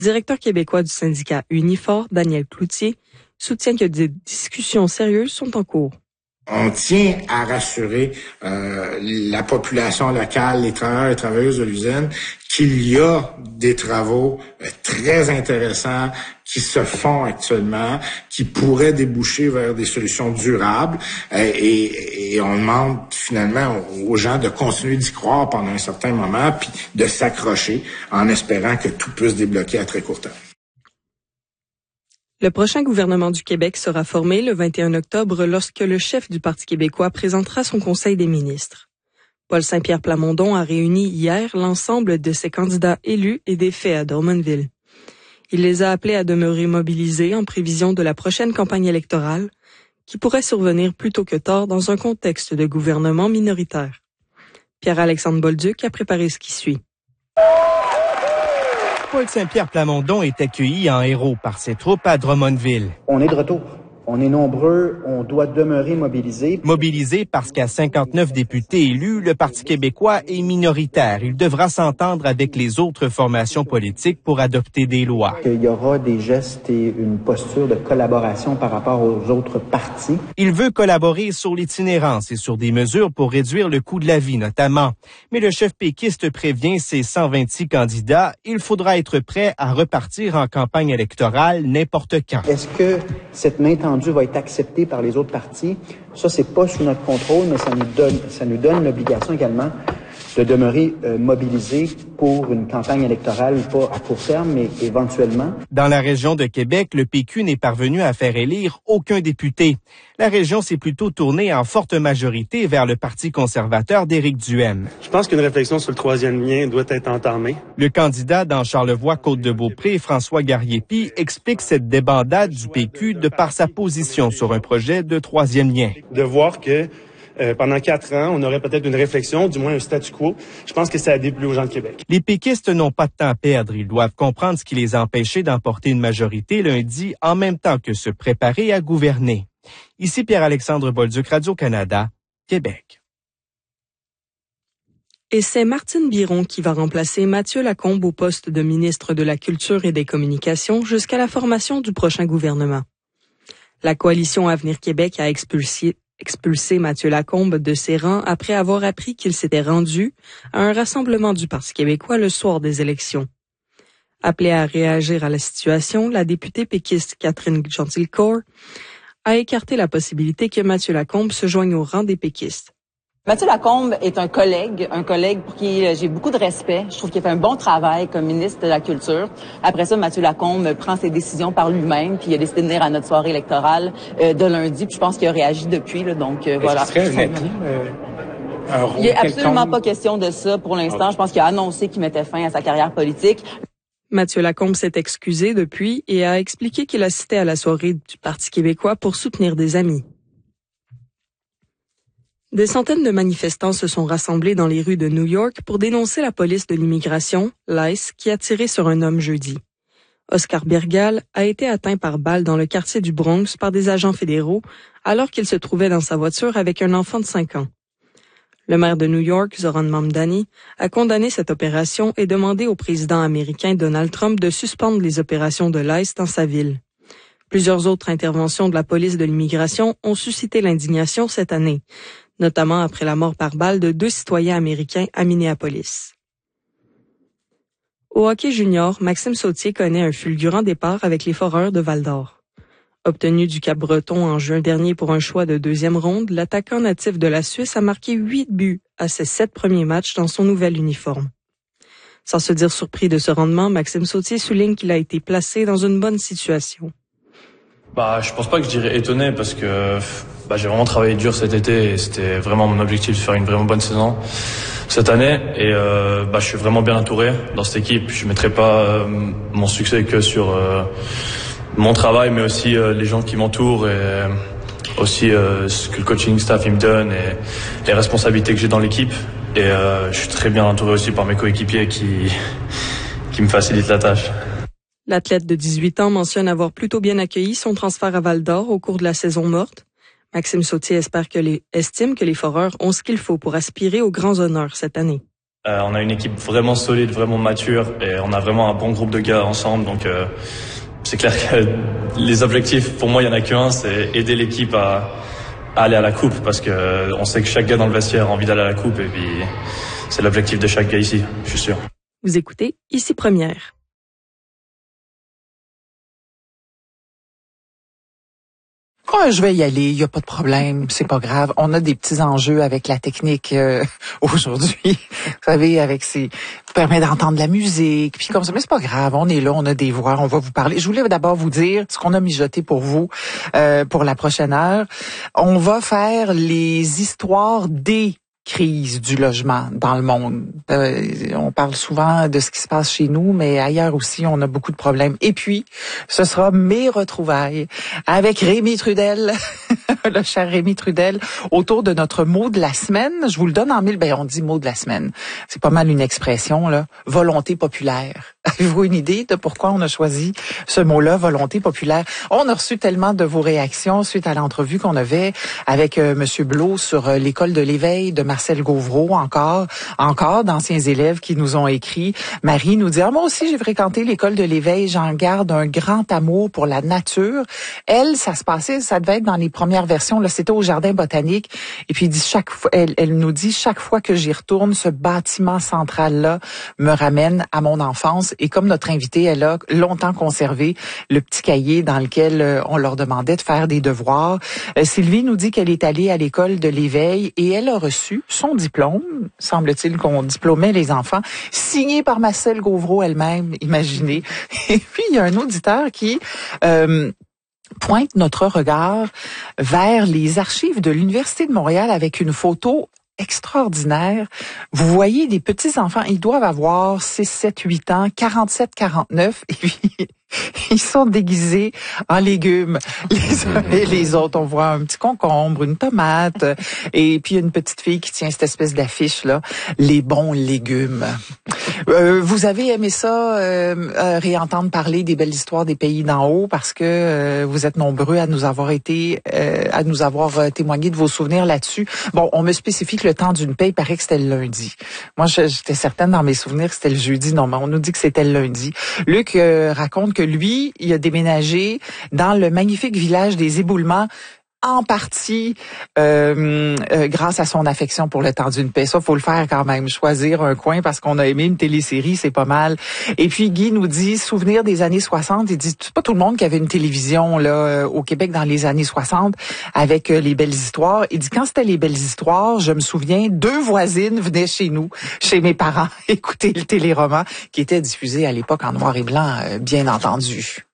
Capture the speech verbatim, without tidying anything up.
directeur québécois du syndicat Unifor, Daniel Cloutier, soutient que des discussions sérieuses sont en cours. On tient à rassurer euh, la population locale, les travailleurs et travailleuses de l'usine, qu'il y a des travaux euh, très intéressants qui se font actuellement, qui pourraient déboucher vers des solutions durables. Euh, et, et on demande finalement aux gens de continuer d'y croire pendant un certain moment, puis de s'accrocher en espérant que tout puisse débloquer à très court terme. Le prochain gouvernement du Québec sera formé le vingt et un octobre lorsque le chef du Parti québécois présentera son Conseil des ministres. Paul Saint-Pierre Plamondon a réuni hier l'ensemble de ses candidats élus et défaits à Drummondville. Il les a appelés à demeurer mobilisés en prévision de la prochaine campagne électorale, qui pourrait survenir plus tôt que tard dans un contexte de gouvernement minoritaire. Pierre-Alexandre Bolduc a préparé ce qui suit. Paul Saint-Pierre Plamondon est accueilli en héros par ses troupes à Drummondville. On est de retour. On est nombreux, on doit demeurer mobilisés. Mobilisés parce qu'à cinquante-neuf députés élus, le Parti québécois est minoritaire. Il devra s'entendre avec les autres formations politiques pour adopter des lois. Il y aura des gestes et une posture de collaboration par rapport aux autres partis. Il veut collaborer sur l'itinérance et sur des mesures pour réduire le coût de la vie notamment. Mais le chef péquiste prévient ses cent vingt-six candidats, il faudra être prêt à repartir en campagne électorale n'importe quand. Est-ce que cette main tendue va être acceptée par les autres partis? Ça, c'est pas sous notre contrôle, mais ça nous donne, ça nous donne l'obligation également de demeurer euh, mobilisés pour une campagne électorale, pas à court terme, mais éventuellement. Dans la région de Québec, le P Q n'est parvenu à faire élire aucun député. La région s'est plutôt tournée en forte majorité vers le Parti conservateur d'Éric Duhaime. Je pense qu'une réflexion sur le troisième lien doit être entamée. Le candidat dans Charlevoix-Côte-de-Beaupré, François Garriépi, explique cette débandade du P Q de par sa position sur un projet de troisième lien. De voir que Euh, pendant quatre ans, on aurait peut-être une réflexion, du moins un statu quo. Je pense que ça a déplu aux gens de Québec. Les péquistes n'ont pas de temps à perdre. Ils doivent comprendre ce qui les a empêchés d'emporter une majorité lundi en même temps que se préparer à gouverner. Ici Pierre-Alexandre Bolduc, Radio-Canada, Québec. Et c'est Martine Biron qui va remplacer Mathieu Lacombe au poste de ministre de la Culture et des Communications jusqu'à la formation du prochain gouvernement. La coalition Avenir Québec a expulsé expulsé Mathieu Lacombe de ses rangs après avoir appris qu'il s'était rendu à un rassemblement du Parti québécois le soir des élections. Appelée à réagir à la situation, la députée péquiste Catherine Gentilcourt a écarté la possibilité que Mathieu Lacombe se joigne au rang des péquistes. Mathieu Lacombe est un collègue, un collègue pour qui j'ai beaucoup de respect. Je trouve qu'il fait un bon travail comme ministre de la Culture. Après ça, Mathieu Lacombe prend ses décisions par lui-même, puis il a décidé de venir à notre soirée électorale euh, de lundi. Puis je pense qu'il a réagi depuis, là, donc euh, voilà. Ce serait un appui, euh, un rôle il n'est absolument quelconque. pas question de ça pour l'instant. Okay. Je pense qu'il a annoncé qu'il mettait fin à sa carrière politique. Mathieu Lacombe s'est excusé depuis et a expliqué qu'il assistait à la soirée du Parti québécois pour soutenir des amis. Des centaines de manifestants se sont rassemblés dans les rues de New York pour dénoncer la police de l'immigration, l'I C E, qui a tiré sur un homme jeudi. Oscar Birgal a été atteint par balle dans le quartier du Bronx par des agents fédéraux alors qu'il se trouvait dans sa voiture avec un enfant de cinq ans. Le maire de New York, Zoran Mamdani, a condamné cette opération et demandé au président américain Donald Trump de suspendre les opérations de l'I C E dans sa ville. Plusieurs autres interventions de la police de l'immigration ont suscité l'indignation cette année, notamment après la mort par balle de deux citoyens américains à Minneapolis. Au hockey junior, Maxime Sautier connaît un fulgurant départ avec les Foreurs de Val-d'Or. Obtenu du Cap-Breton en juin dernier pour un choix de deuxième ronde, l'attaquant natif de la Suisse a marqué huit buts à ses sept premiers matchs dans son nouvel uniforme. Sans se dire surpris de ce rendement, Maxime Sautier souligne qu'il a été placé dans une bonne situation. Bah, je pense pas que je dirais étonné parce que bah, j'ai vraiment travaillé dur cet été et c'était vraiment mon objectif de faire une vraiment bonne saison cette année et euh, bah, je suis vraiment bien entouré dans cette équipe. Je mettrai pas euh, mon succès que sur euh, mon travail mais aussi euh, les gens qui m'entourent et euh, aussi euh, ce que le coaching staff il me donne et les responsabilités que j'ai dans l'équipe et euh, je suis très bien entouré aussi par mes coéquipiers qui, qui me facilitent la tâche. L'athlète de dix-huit ans mentionne avoir plutôt bien accueilli son transfert à Val-d'Or au cours de la saison morte. Maxime Sautier espère que les, estime que les Foreurs ont ce qu'il faut pour aspirer aux grands honneurs cette année. Euh, on a une équipe vraiment solide, vraiment mature et on a vraiment un bon groupe de gars ensemble. Donc euh, c'est clair que les objectifs, pour moi, il y en a qu'un, c'est aider l'équipe à, à aller à la coupe parce que on sait que chaque gars dans le vestiaire a envie d'aller à la coupe et puis c'est l'objectif de chaque gars ici, je suis sûr. Vous écoutez Ici Première. Oh, je vais y aller, il y a pas de problème, c'est pas grave. On a des petits enjeux avec la technique euh, aujourd'hui. Vous savez, avec ces permet d'entendre de la musique, puis comme ça, mais c'est pas grave, on est là, on a des voix, on va vous parler. Je voulais d'abord vous dire ce qu'on a mijoté pour vous euh, pour la prochaine heure. On va faire les histoires des crise du logement dans le monde. Euh, on parle souvent de ce qui se passe chez nous, mais ailleurs aussi, on a beaucoup de problèmes. Et puis, ce sera mes retrouvailles avec Rémi Trudel, le cher Rémi Trudel, autour de notre mot de la semaine. Je vous le donne en mille, ben on dit mot de la semaine. C'est pas mal une expression, là. Volonté populaire. Avez-vous une idée de pourquoi on a choisi ce mot-là, volonté populaire? On a reçu tellement de vos réactions suite à l'entrevue qu'on avait avec euh, Monsieur Blot sur euh, l'école de l'éveil de Marcel Gauvreau, encore, encore d'anciens élèves qui nous ont écrit. Marie nous dit, ah, moi aussi j'ai fréquenté l'école de l'éveil, j'en garde un grand amour pour la nature. Elle, ça se passait, ça devait être dans les premières versions, là, c'était au jardin botanique. Et puis, dit, chaque fois, elle, elle nous dit, chaque fois que j'y retourne, ce bâtiment central-là me ramène à mon enfance. Et comme notre invitée, elle a longtemps conservé le petit cahier dans lequel euh, on leur demandait de faire des devoirs. Euh, Sylvie nous dit qu'elle est allée à l'école de l'éveil et elle a reçu son diplôme, semble-t-il qu'on diplômait les enfants, signé par Marcel Gauvreau elle-même, imaginez. Et puis, il y a un auditeur qui... Euh, pointe notre regard vers les archives de l'Université de Montréal avec une photo extraordinaire. Vous voyez des petits-enfants, ils doivent avoir six, sept, huit ans, quarante-sept, quarante-neuf, et puis ils sont déguisés en légumes. Les uns et les autres, on voit un petit concombre, une tomate, et puis une petite fille qui tient cette espèce d'affiche-là, les bons légumes. Euh, vous avez aimé ça, euh, euh, réentendre parler des belles histoires des pays d'en haut, parce que euh, vous êtes nombreux à nous avoir été, euh, à nous avoir euh, témoigné de vos souvenirs là-dessus. Bon, on me spécifie que le temps d'une paix, il paraît que c'était le lundi. Moi, j'étais certaine dans mes souvenirs que c'était le jeudi. Non, mais on nous dit que c'était le lundi. Luc euh, raconte que lui, il a déménagé dans le magnifique village des Éboulements, en partie euh, euh, grâce à son affection pour le temps d'une paix. Ça, faut le faire quand même, choisir un coin parce qu'on a aimé une télésérie, c'est pas mal. Et puis Guy nous dit, souvenir des années soixante, il dit, c'est pas tout le monde qui avait une télévision là euh, au Québec dans les années soixante avec euh, les belles histoires. Il dit, quand c'était les belles histoires, je me souviens, deux voisines venaient chez nous, chez mes parents, écouter le téléroman qui était diffusé à l'époque en noir et blanc, euh, bien entendu.